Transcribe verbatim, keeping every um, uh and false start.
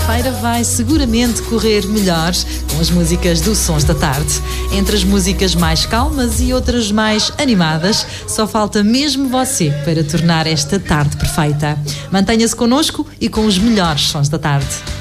segunda-feira vai seguramente correr melhor com as músicas do Sons da Tarde. Entre as músicas mais calmas e outras mais animadas, só falta mesmo você para tornar esta tarde perfeita. Mantenha-se connosco e com os melhores Sons da Tarde.